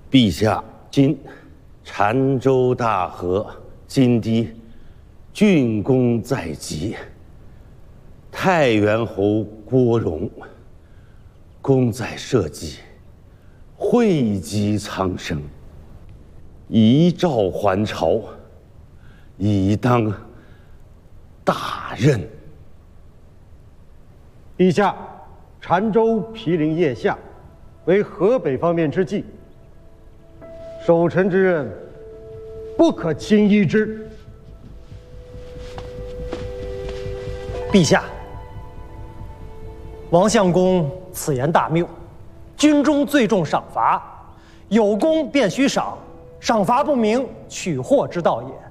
陛下，今澶州大河金堤竣工在即，太原侯郭荣功在社稷，惠及苍生，遗诏还朝，以当大任。 陛下，澶州毗邻腋下，为河北方面之计，守臣之任不可轻依之。 陛下，王相公此言大谬。军中最重赏罚，有功便须赏，赏罚不明，取祸之道也。